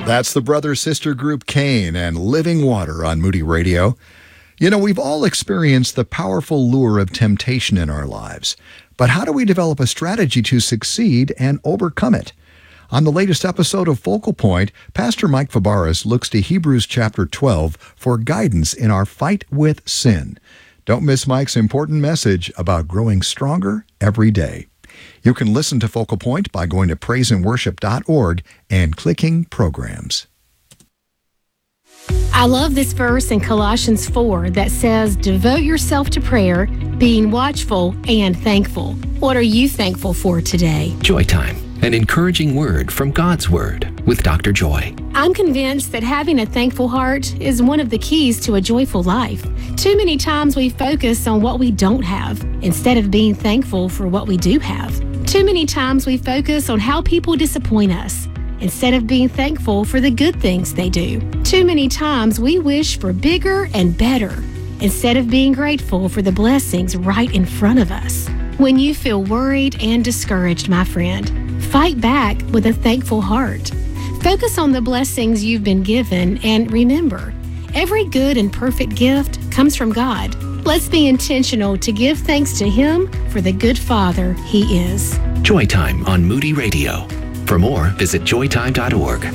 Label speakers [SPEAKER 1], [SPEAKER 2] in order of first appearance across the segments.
[SPEAKER 1] That's the brother-sister group Cain and Living Water on Moody Radio. You know, we've all experienced the powerful lure of temptation in our lives. But how do we develop a strategy to succeed and overcome it? On the latest episode of Focal Point, Pastor Mike Fabarez looks to Hebrews chapter 12 for guidance in our fight with sin. Don't miss Mike's important message about growing stronger every day. You can listen to Focal Point by going to praiseandworship.org and clicking Programs.
[SPEAKER 2] I love this verse in Colossians 4 that says, devote yourself to prayer, being watchful and thankful. What are you thankful for today?
[SPEAKER 3] Joy Time, an encouraging word from God's Word with Dr. Joy.
[SPEAKER 2] I'm convinced that having a thankful heart is one of the keys to a joyful life. Too many times we focus on what we don't have instead of being thankful for what we do have. Too many times we focus on how people disappoint us instead of being thankful for the good things they do. Too many times we wish for bigger and better instead of being grateful for the blessings right in front of us. When you feel worried and discouraged, my friend, fight back with a thankful heart. Focus on the blessings you've been given and remember, every good and perfect gift comes from God. Let's be intentional to give thanks to Him for the good Father He is.
[SPEAKER 3] Joy Time on Moody Radio. For more, visit joytime.org.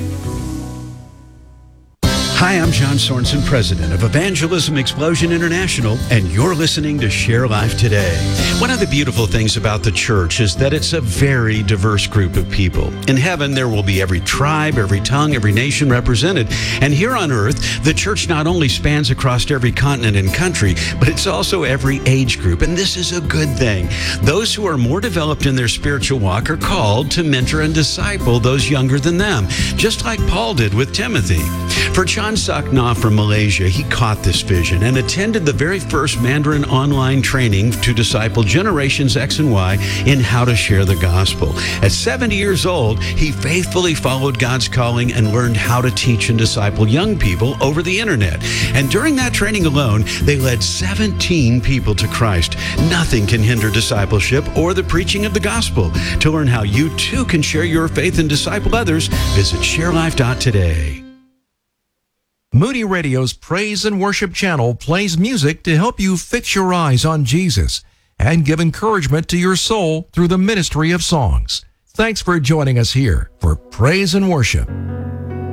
[SPEAKER 4] Hi, I'm John Sorensen, president of Evangelism Explosion International, and you're listening to Share Life Today. One of the beautiful things about the church is that it's a very diverse group of people. In heaven, there will be every tribe, every tongue, every nation represented. And here on earth, the church not only spans across every continent and country, but it's also every age group. And this is a good thing. Those who are more developed in their spiritual walk are called to mentor and disciple those younger than them, just like Paul did with Timothy. For Chan Sak Na from Malaysia, he caught this vision and attended the very first Mandarin online training to disciple generations X and Y in how to share the gospel. At 70 years old, he faithfully followed God's calling and learned how to teach and disciple young people over the internet. And during that training alone, they led 17 people to Christ. Nothing can hinder discipleship or the preaching of the gospel. To learn how you too can share your faith and disciple others, visit sharelife.today.
[SPEAKER 5] Moody Radio's Praise and Worship channel plays music to help you fix your eyes on Jesus and give encouragement to your soul through the ministry of songs. Thanks for joining us here for Praise and Worship.